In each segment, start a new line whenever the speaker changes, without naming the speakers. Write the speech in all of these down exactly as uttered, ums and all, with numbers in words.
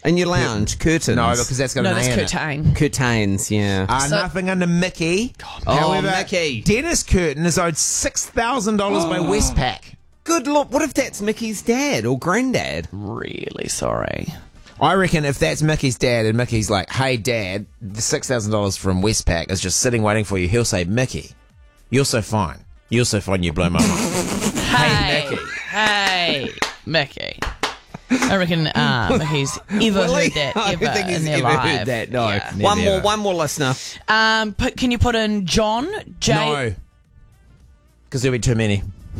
In your lounge, curtains.
No, because that's got
No,
an A
that's
in it.
curtain.
Curtains, yeah.
Uh,
So-
nothing under Mickey.
Oh,
However,
Mickey.
Dennis Curtin is owed six thousand dollars by Westpac.
Good look. What if that's Mickey's dad or granddad?
Really sorry.
I reckon if that's Mickey's dad and Mickey's like, hey, Dad, the six thousand dollars from Westpac is just sitting waiting for you, he'll say, Mickey, you're so fine. You're so fine, you blow my mind.
Hey, Mickey. Hey, Mickey. I reckon uh, Mickey's ever
Really?
heard that
I
ever
don't think
in
he's
their
ever
life.
heard that, no.
Yeah.
One
Never.
more, one more listener.
Um, put, can you put in John? J-
No. Because there'll be too many.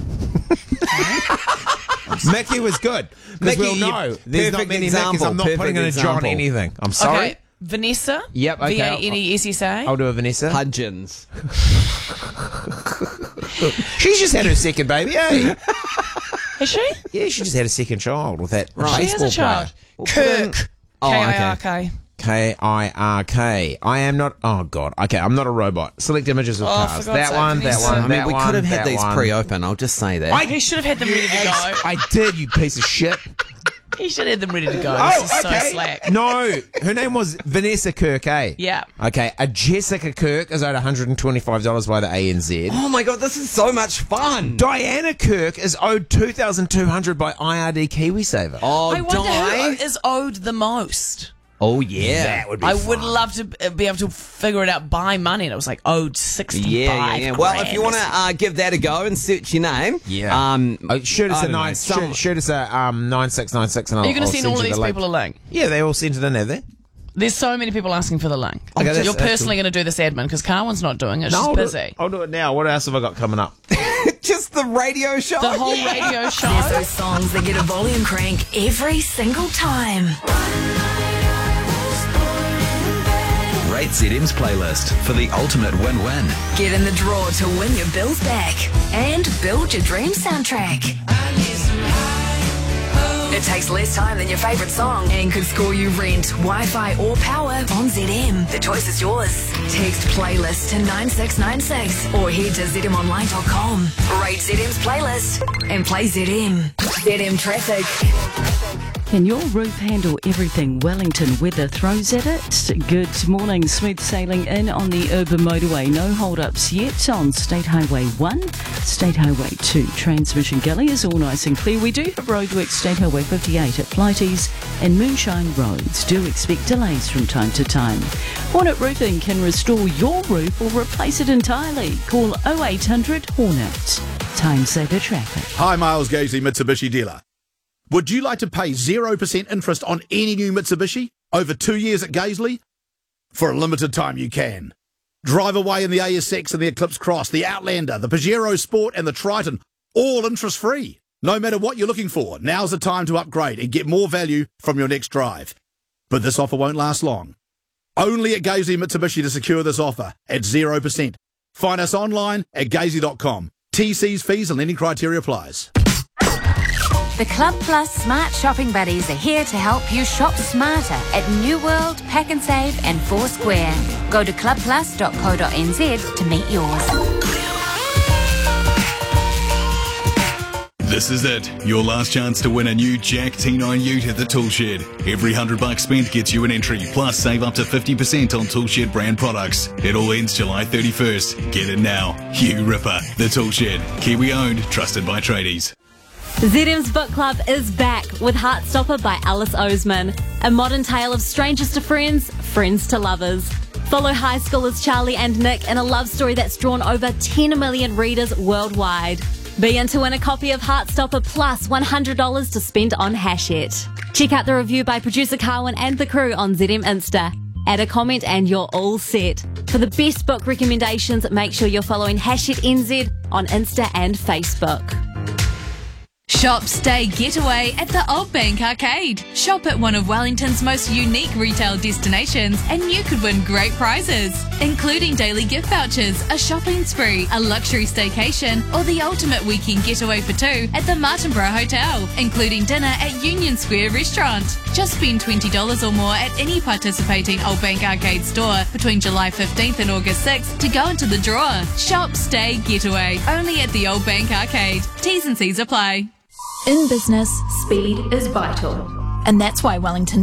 Mickey was good. Because
Mickey,
we'll
you-
know. There's not
perfect
many
example,
Mickeys. I'm not
perfect
putting in a John
example.
anything. I'm sorry.
Okay, Vanessa.
Yep, okay.
V A N E S S A.
I'll do a Vanessa.
Hudgens.
She's just had her second baby, eh?
Is she?
Yeah, she just had a second child with that
She has
baseball
a child.
player.
Kirk.
Oh,
K I R K.
K I R K. I am not. Oh God. Okay, I'm not a robot. Select images of
Oh,
cars.
for God's
That
sake,
one. That
Vanessa.
one.
I mean,
that
we
one,
could have had
that
these
one.
pre-open, I'll just say that.
He should have had them ready to go.
I did, you piece of shit.
He should have had them ready to go.
Oh,
This is
okay.
so slack.
No, her name was Vanessa Kirk, eh?
Yeah.
Okay, a Jessica Kirk is owed one hundred twenty-five dollars by the A N Z.
Oh my God, this is so much fun.
Diana Kirk is owed two thousand two hundred dollars by I R D KiwiSaver.
Oh,
I wonder
Di.
who is owed the most.
Oh, yeah.
That would be
I
fun.
would love to be able to figure it out by money, and it was like owed sixty-five.
Yeah, yeah, yeah. Well,
grand
if you want to uh, give that a go and search your name,
Yeah.
um,
Oh, shoot us
I
a
don't know,
nine.
some-
Shoot, shoot us a um nine six nine six, and I'll.
Are you going
I'll
to send all of
you
these
the link.
people a link?
Yeah, they all sent it in, have they?
There's so many people asking for the link.
Okay, that's-
You're
that's
personally going to do this admin because Carwin's not doing it. She's
I'll do
busy.
it. I'll do it now. What else have I got coming up?
just the radio show.
The whole radio
There's
show.
those songs that get a volume crank every single time.
Rate Z M's playlist for the ultimate win-win.
Get in the draw to win your bills back and build your dream soundtrack. It takes less time than your favourite song and could score you rent, Wi-Fi or power on Z M. The choice is yours. Text playlist to nine six nine six or head to z m online dot com. Rate Z M's playlist and play Z M. Z M traffic.
Can your roof handle everything Wellington weather throws at it? Good morning. Smooth sailing in on the urban motorway. No hold-ups yet on State Highway one, State Highway two. Transmission Gully is all nice and clear. We do have roadwork State Highway fifty-eight at Flighties and Moonshine Roads. Do expect delays from time to time. Hornet Roofing can restore your roof or replace it entirely. Call oh eight hundred Hornet. Time saver traffic.
Hi, Miles Gaisley, Mitsubishi dealer. Would you like to pay zero percent interest on any new Mitsubishi over two years at Gaisley? For a limited time you can. Drive away in the A S X and the Eclipse Cross, the Outlander, the Pajero Sport and the Triton, all interest-free. No matter what you're looking for, now's the time to upgrade and get more value from your next drive. But this offer won't last long. Only at Gaisley Mitsubishi to secure this offer at zero percent. Find us online at gaisley dot com. T Cs, fees and lending criteria applies.
The Club Plus Smart Shopping Buddies are here to help you shop smarter at New World, Pack and Save and Foursquare. Go to club plus dot co dot n z to meet yours.
This is it. Your last chance to win a new Jack T nine Ute at the Toolshed. Every hundred bucks spent gets you an entry, plus save up to fifty percent on Toolshed brand products. It all ends July thirty-first. Get it now. You Ripper. The Toolshed. Kiwi owned, trusted by tradies.
Z M's Book Club is back with Heartstopper by Alice Oseman. A modern tale of strangers to friends, friends to lovers. Follow high schoolers Charlie and Nick in a love story that's drawn over ten million readers worldwide. Be in to win a copy of Heartstopper plus one hundred dollars to spend on Hachette. Check out the review by producer Carwin and the crew on Z M Insta. Add a comment and you're all set. For the best book recommendations, make sure you're following Hachette N Z on Insta and Facebook.
Shop, stay, getaway at the Old Bank Arcade. Shop at one of Wellington's most unique retail destinations and you could win great prizes, including daily gift vouchers, a shopping spree, a luxury staycation, or the ultimate weekend getaway for two at the Martinborough Hotel, including dinner at Union Square Restaurant. Just spend twenty dollars or more at any participating Old Bank Arcade store between July fifteenth and August sixth to go into the draw. Shop, stay, getaway. Only at the Old Bank Arcade. T's and C's apply.
In business, speed is vital. And that's why Wellington